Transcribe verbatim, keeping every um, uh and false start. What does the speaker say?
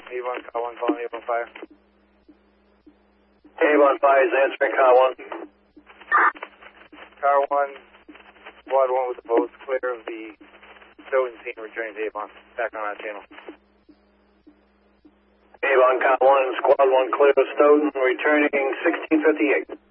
Avon, car one, calling Avon Fire. Avon Fire is answering car one. Car one, squad one with the boats clear of the Stoughton scene, returning to Avon. Back on our channel. Avon car one, squad one clear of Stoughton, returning sixteen fifty-eight.